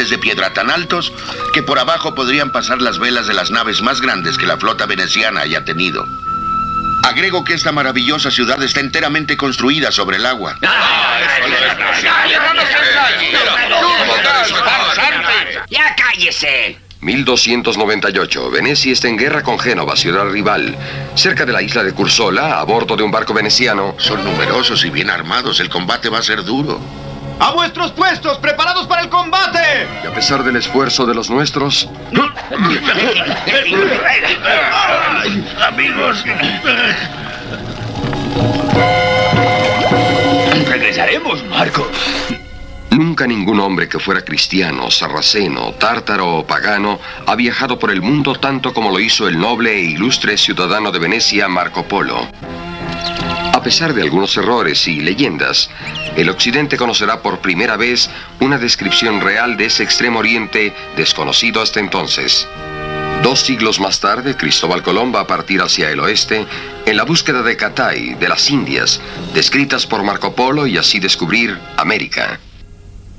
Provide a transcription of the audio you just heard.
pilares de piedra tan altos que por abajo podrían pasar las velas de las naves más grandes que la flota veneciana haya tenido. Agrego que esta maravillosa ciudad está enteramente construida sobre el agua. ¡Ya cállese! 1298. Venecia está en guerra con Génova, ciudad rival. Cerca de la isla de Curzola, a bordo de un barco veneciano. Son numerosos y bien armados. El combate va a ser duro. ¡A vuestros puestos! ¡Preparados para el combate! Y a pesar del esfuerzo de los nuestros... Amigos. Regresaremos, Marco. Nunca ningún hombre que fuera cristiano, sarraceno, tártaro o pagano ha viajado por el mundo tanto como lo hizo el noble e ilustre ciudadano de Venecia, Marco Polo. A pesar de algunos errores y leyendas, el Occidente conocerá por primera vez una descripción real de ese extremo oriente desconocido hasta entonces. 2 siglos más tarde, Cristóbal Colón va a partir hacia el oeste en la búsqueda de Cathay, de las Indias, descritas por Marco Polo, y así descubrir América.